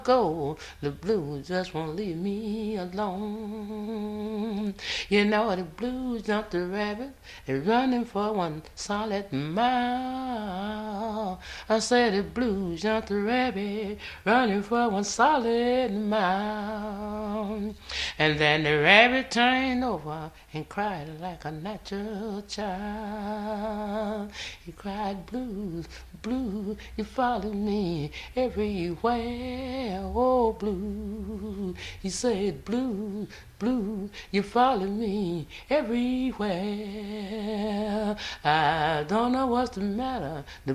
go. The blues just won't leave me alone. You know the blues jumped the rabbit and running for 1 solid mile. I said the blues jumped the rabbit running for 1 solid mile. And then the rabbit turned over and cried like a natural child. He cried, blues, blue, you follow me everywhere. Oh, blue, he said, blue, blue, you follow me everywhere. I don't know what's the matter. The